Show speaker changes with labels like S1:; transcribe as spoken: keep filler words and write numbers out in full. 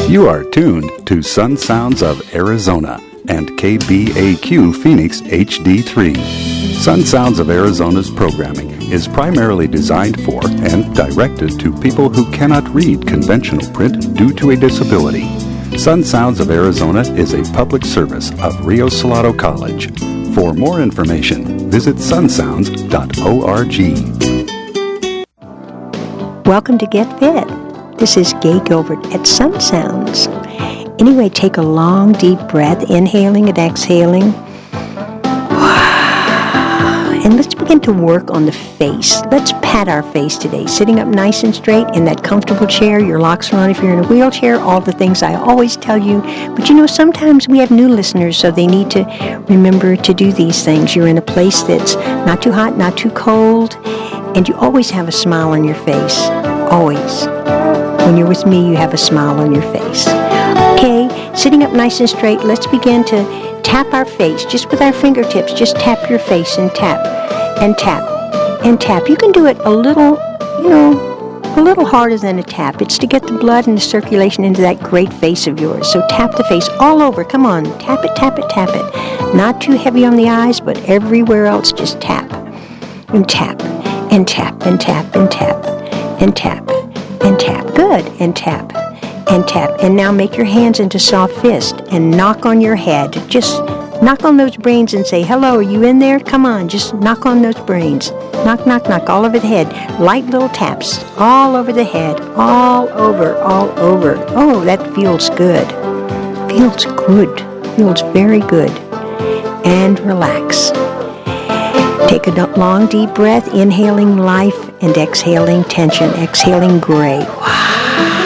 S1: You are tuned to Sun Sounds of Arizona and K B A Q Phoenix H D three. Sun Sounds of Arizona's programming is primarily designed for and directed to people who cannot read conventional print due to a disability. Sun Sounds of Arizona is a public service of Rio Salado College. For more information, visit sun sounds dot org.
S2: Welcome to Get Fit. This is Gay Gilbert at Sun Sounds. Anyway, take a long, deep breath, inhaling and exhaling. And let's begin to work on the face. Let's pat our face today. Sitting up nice and straight in that comfortable chair. Your locks are on if you're in a wheelchair. All the things I always tell you. But you know, sometimes we have new listeners, so they need to remember to do these things. You're in a place that's not too hot, not too cold. And you always have a smile on your face. Always. When you're with me, you have a smile on your face. Okay, sitting up nice and straight, let's begin to tap our face just with our fingertips. Just tap your face and tap and tap and tap. You can do it a little, you know, a little harder than a tap. It's to get the blood and the circulation into that great face of yours. So tap the face all over. Come on, tap it, tap it, tap it. Not too heavy on the eyes, but everywhere else, just tap and tap and tap and tap and tap and tap and tap. Good. And tap and tap. And now make your hands into soft fist and knock on your head. Just knock on those brains and say, hello, are you in there? Come on, just knock on those brains. Knock, knock, knock, all over the head. Light little taps all over the head. All over, all over. Oh, that feels good. Feels good. Feels very good. And relax. Take a long, deep breath, inhaling life and exhaling tension, exhaling gray. Wow.